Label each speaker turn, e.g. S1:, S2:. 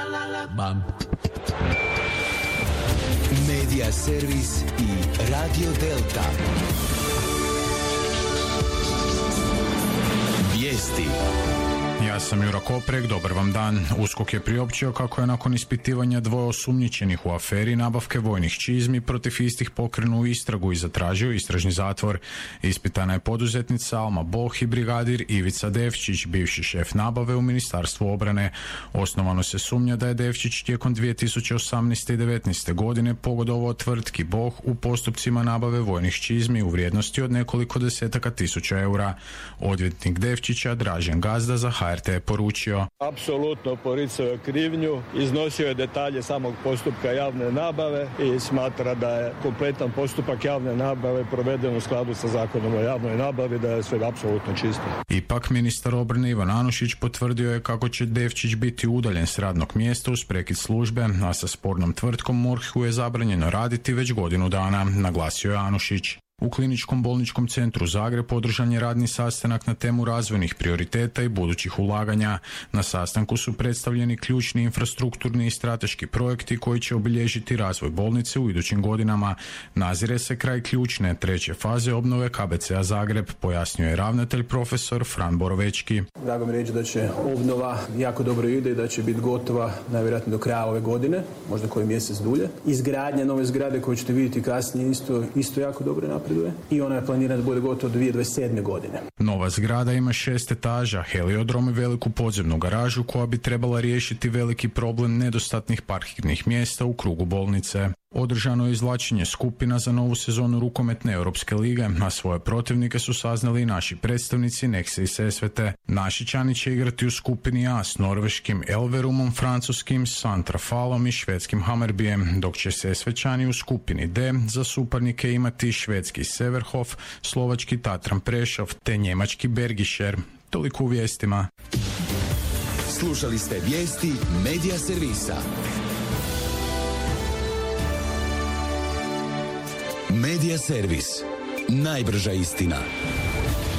S1: Bam. Medija servis i Radio Delta. Vijesti.
S2: Ja sam Jura Koprek, dobar vam dan. USKOK je priopćio kako je nakon ispitivanja dvoje osumnjičenih u aferi nabavke vojnih čizmi protiv istih pokrenuo istragu i zatražio istražni zatvor. Ispitana je poduzetnica Alma Boh i brigadir Ivica Devčić, bivši šef nabave u Ministarstvu obrane. Osnovano se sumnja da je Devčić tijekom 2018. i 2019. godine pogodovao tvrtki Boh u postupcima nabave vojnih čizmi u vrijednosti od nekoliko desetaka tisuća eura. Odvjetnik Devčića Dražen Gazda za HRT je poručio:
S3: apsolutno poricao je krivnju, iznosio je detalje samog postupka javne nabave i smatra da je kompletan postupak javne nabave proveden u skladu sa Zakonom o javnoj nabavi, da je sve apsolutno čisto.
S2: Ipak ministar obrane Ivan Anušić potvrdio je kako će Devčić biti udaljen s radnog mjesta uz prekid službe, a sa spornom tvrtkom MORH-u je zabranjeno raditi već godinu dana, naglasio je Anušić. U Kliničkom bolničkom centru Zagreb održan je radni sastanak na temu razvojnih prioriteta i budućih ulaganja. Na sastanku su predstavljeni ključni infrastrukturni i strateški projekti koji će obilježiti razvoj bolnice u idućim godinama. Nazire se kraj ključne treće faze obnove KBC-a Zagreb, pojasnio je ravnatelj profesor Fran Borovečki.
S4: Drago mi reći da će obnova jako dobro ide i da će biti gotova najvjerojatnije do kraja ove godine, možda koji mjesec dulje. Izgradnja nove zgrade koju ćete vidjeti kasnije isto jako dobro napreduje i ona je planirana da bude gotova 2027. godine.
S2: Nova zgrada ima 6 etaža, heliodrom i veliku podzemnu garažu koja bi trebala riješiti veliki problem nedostatnih parkirnih mjesta u krugu bolnice. Održano je izvlačenje skupina za novu sezonu rukometne Europske lige, a svoje protivnike su saznali i naši predstavnici Nexe i Sesvete. Našičani će igrati u skupini A s norveškim Elverumom, francuskim Santrafalom i švedskim Hammarbyem, dok će Sesvećani u skupini D za suparnike imati švedski Severhof, slovački Tatran Prešov te njemački Bergischer. Toliko u vijestima.
S1: Slušali ste vijesti Medija servisa. Medija servis. Najbrža istina.